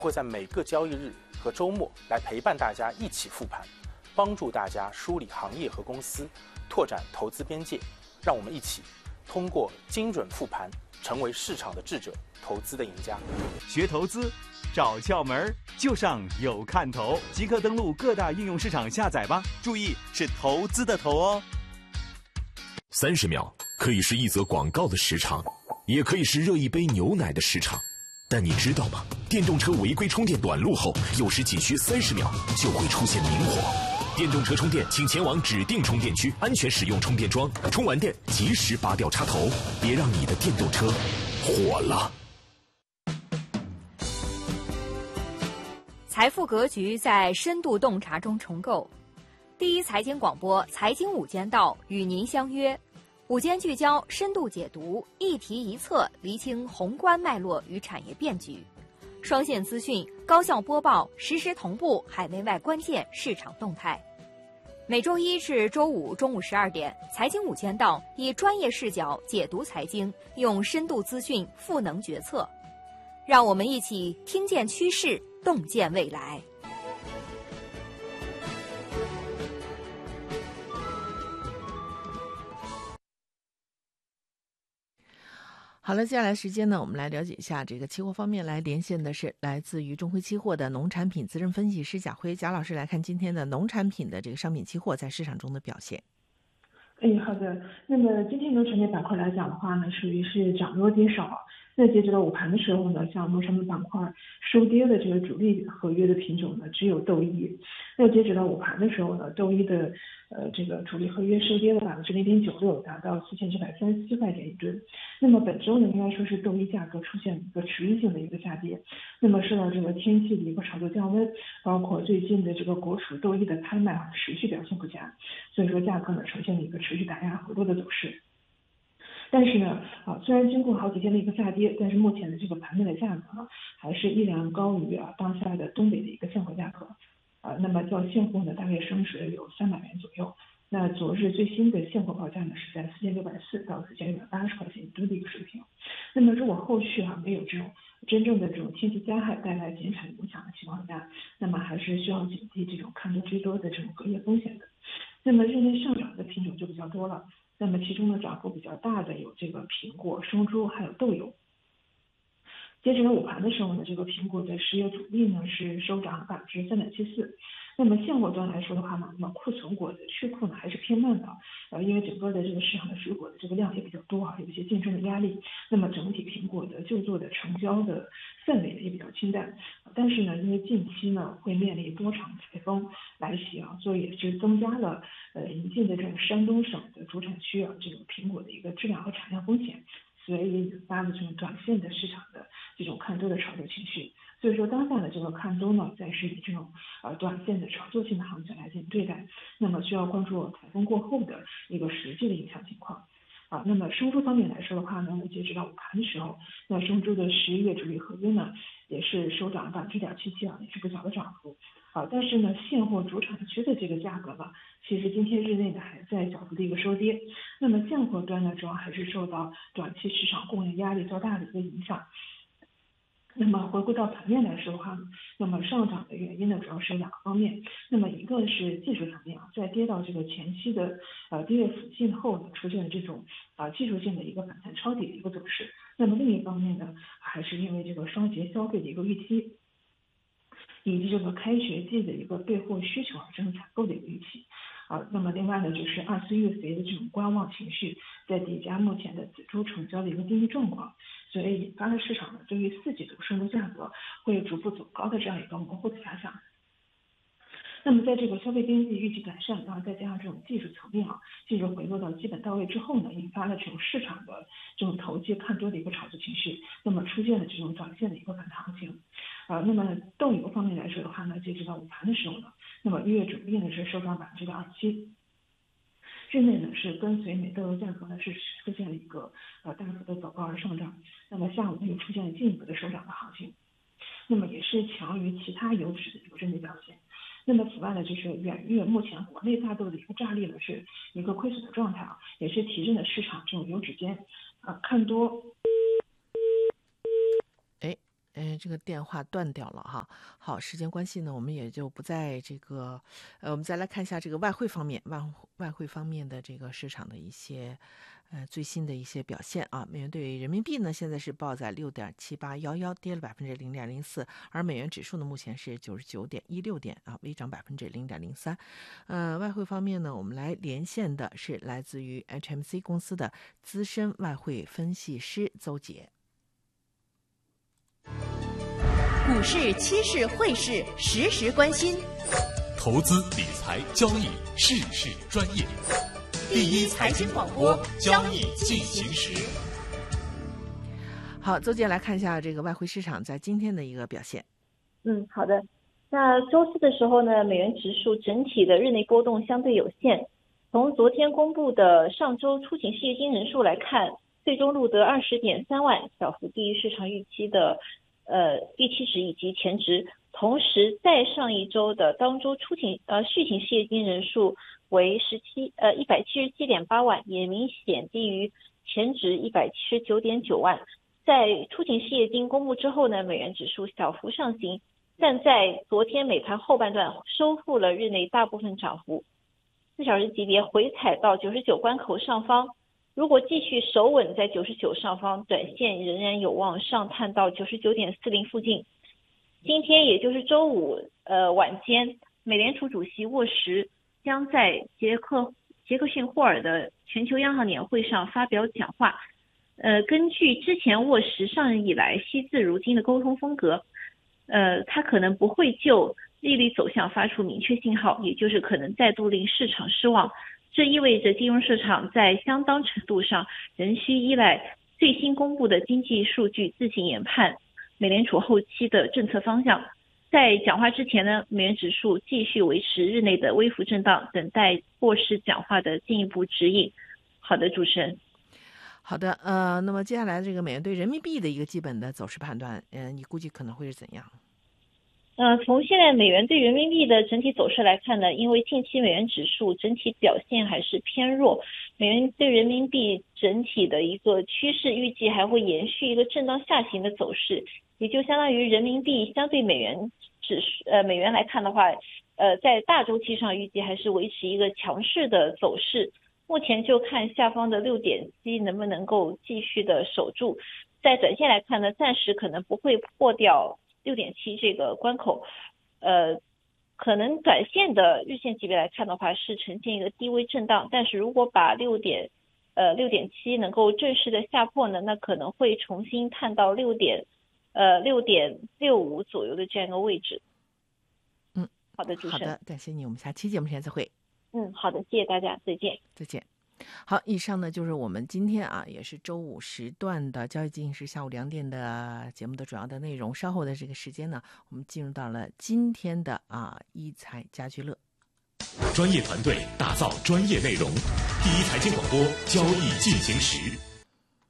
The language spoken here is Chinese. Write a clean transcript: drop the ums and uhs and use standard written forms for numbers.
会在每个交易日和周末来陪伴大家一起复盘，帮助大家梳理行业和公司，拓展投资边界。让我们一起通过精准复盘，成为市场的智者，投资的赢家。 学投资，找窍门就上有看头，即刻登录各大应用市场下载吧。注意，是投资的投哦。 30秒可以是一则广告的时长，也可以是热一杯牛奶的时长。但你知道吗？电动车违规充电短路后，有时仅需30秒就会出现明火。电动车充电，请前往指定充电区，安全使用充电桩。充完电及时拔掉插头，别让你的电动车火了。 财富格局在深度洞察中重构。第一财经广播财经午间道与您相约，午间聚焦，深度解读，一题一策，厘清宏观脉络与产业变局。双线资讯，高效播报，实时同步海内外关键市场动态。每周一至周五中午12点，财经午间道以专业视角解读财经，用深度资讯赋能决策。让我们一起听见趋势，洞见未来。 好了，接下来时间呢，我们来了解一下这个期货方面。来连线的是来自于中辉期货的农产品资深分析师贾辉，贾老师来看今天的农产品的这个商品期货在市场中的表现。 好的。那么今天农产品板块来讲的话呢，属于是涨多跌少。那截止到午盘的时候呢，像农产品板块收跌的这个主力合约的品种呢，只有豆一。那截止到午盘的时候呢，豆一的这个主力合约收跌了0.96%，达到4737块钱一吨。那么本周呢，应该说是豆一价格出现一个持续性的一个下跌。那么受到这个天气的一个炒作降温，包括最近的这个国储豆一的拍卖持续表现不佳，所以说价格呢呈现了一个持续打压回落的走势。但是呢，虽然经过好几天的一个下跌，但是目前的这个盘面的价格呢，还是依然高于当下的东北的一个现货价格。那么较现货呢，大概升值有300元左右。那昨日最新的现货报价呢，是在4640到4680块钱一吨的一个水平。那么如果后续没有这种真正的这种天气灾害带来减产影响的情况下，那么还是需要警惕这种看多追多的这种隔夜风险的。那么日内上涨的品种就比较多了。那么其中呢，涨幅比较大的有这个苹果、生猪还有豆油。截止到午盘的时候呢，这个苹果的10月主力呢是收涨3.74%。那么现货端来说的话呢，那么库存果的去库呢还是偏慢的，因为整个的这个市场的水果的这个量也比较多有一些竞争的压力。那么整体苹果的就座的成交的氛围也比较清淡。但是呢，因为近期呢会面临多场台风来袭所以也是增加了临近的这种山东省的主产区这种苹果的一个质量和产量风险。所以也引发了这种短线的市场的这种看多的炒作情绪。所以说当下的这个看多呢，再是以这种短线的炒作性的行情来进行对待。那么需要关注台风过后的一个实际的影响情况。那么生猪方面来说的话呢，截止到午盘的时候，那生猪的11月主力合约呢，也是收涨1.77%，也是不小的涨幅。但是呢，现货主产区的这个价格呢，其实今天日内呢还在小幅的一个收跌。那么现货端呢，主要还是受到短期市场供应压力较大的一个影响。那么回归到盘面来说的话，那么上涨的原因呢，主要是2个方面。那么一个是技术层面在跌到这个前期的低位附近后呢，出现了这种技术性的一个反弹抄底的一个走势。那么另一方面呢，还是因为这个双节消费的一个预期，以及这个开学季的一个备货需求这种采购的一个预期。那么另外呢，就是24月肥的这种观望情绪，再叠加目前的仔猪成交的一个低迷状况，所以引发了市场呢对于4季度生猪价格会逐步走高的这样一个模糊的假想。那么在这个消费经济预期改善，然后再加上这种技术层面技术回落到基本到位之后呢，引发了这种市场的这种投机看多的一个炒作情绪，那么出现了这种短线的一个反弹行情。那么豆油方面来说的话呢，截止到午盘的时候呢，那么1月主力呢是收涨2.27%，日内呢是跟随美豆油价格呢是出现了一个大幅的走高而上涨，那么下午呢又出现了进一步的收涨的行情，那么也是强于其他油脂的一个日内表现。那么此外呢，就是远月目前国内大豆的一个炸裂呢是一个亏损的状态也是提振了市场这种油脂间看多。 这个电话断掉了哈。好，时间关系呢，我们也就不在这个，我们再来看一下这个外汇方面，外汇方面的这个市场的一些最新的一些表现啊。美元对人民币呢，现在是报在6.7811，跌了0.04%，而美元指数呢，目前是99.16点啊，微涨0.03%。外汇方面呢，我们来连线的是来自于 HMC 公司的资深外汇分析师邹杰。 股市、期市、汇市，时时关心。 投资理财交易，事事专业。第一财经广播，交易进行时。 好，邹姐来看一下这个外汇市场在今天的一个表现。 好的。那周四的时候呢，美元指数整体的日内波动相对有限。从昨天公布的上周出勤失业金人数来看，最终录得20.3万，小幅低于市场预期的预期值以及前值。同时，在上一周的当周续勤失业金人数为177.8万，也明显低于前值179.9万。在出勤失业金公布之后呢，美元指数小幅上行，但在昨天美盘后半段收复了日内大部分涨幅，4小时级别回踩到99关口上方。如果继续守稳在99上方，短线仍然有望上探到99.40附近。今天也就是周五晚间，美联储主席沃什将在杰克逊霍尔的全球央行年会上发表讲话。根据之前沃什上任以来惜字如金的沟通风格，他可能不会就利率走向发出明确信号，也就是可能再度令市场失望。这意味着金融市场在相当程度上仍需依赖最新公布的经济数据自行研判美联储后期的政策方向。在讲话之前呢，美元指数继续维持日内的微幅震荡，等待沃什讲话的进一步指引。好的，主持人。 好的，那么接下来这个美元对人民币的一个基本的走势判断，你估计可能会是怎样？ 从现在美元对人民币的整体走势来看呢，因为近期美元指数整体表现还是偏弱，美元对人民币整体的一个趋势预计还会延续一个震荡下行的走势，也就相当于人民币相对美元来看的话，在大周期上预计还是维持一个强势的走势。目前就看下方的6.7能不能够继续的守住，在短线来看呢，暂时可能不会破掉6.7这个关口，可能短线的日线级别来看的话是呈现一个低位震荡，但是如果把6.7能够正式的下破呢，那可能会重新探到6.65左右的这样一个位置。好的，主持人。 好的，感谢你，我们下期节目时间再会。 好的，谢谢大家，再见。 再见。好，以上呢就是我们今天也是周五时段的交易进行时下午2点的节目的主要的内容。稍后的这个时间呢，我们进入到了今天的一财家居乐。 专业团队打造专业内容，第一财经广播交易进行时。